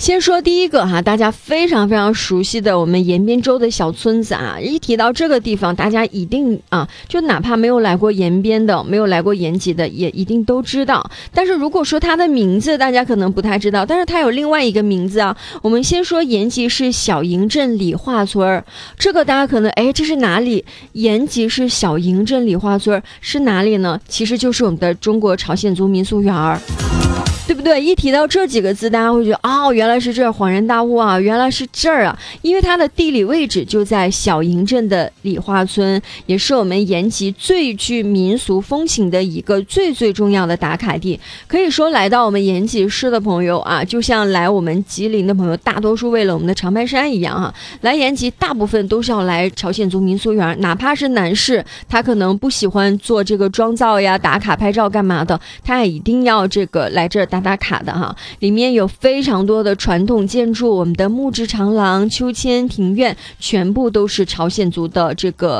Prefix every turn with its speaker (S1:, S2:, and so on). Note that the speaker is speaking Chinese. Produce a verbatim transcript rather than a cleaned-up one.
S1: 先说第一个哈，大家非常非常熟悉的我们延边州的小村子啊，一提到这个地方，大家一定啊，就哪怕没有来过延边的，没有来过延吉的，也一定都知道。但是如果说它的名字，大家可能不太知道，但是它有另外一个名字啊。我们先说延吉是小营镇理化村，这个大家可能哎，这是哪里？延吉是小营镇理化村是哪里呢？其实就是我们的中国朝鲜族民俗园儿。对不对？一提到这几个字，大家会觉得哦，原来是这儿，恍然大悟啊，原来是这儿啊！因为它的地理位置就在小营镇的理化村，也是我们延吉最具民俗风情的一个最最重要的打卡地。可以说，来到我们延吉市的朋友啊，就像来我们吉林的朋友，大多数为了我们的长白山一样哈、啊，来延吉大部分都是要来朝鲜族民俗园，哪怕是男士，他可能不喜欢做这个妆造呀、打卡拍照干嘛的，他也一定要这个来这儿打打卡的哈，里面有非常多的传统建筑，我们的木质长廊、秋千、庭院，全部都是朝鲜族的这个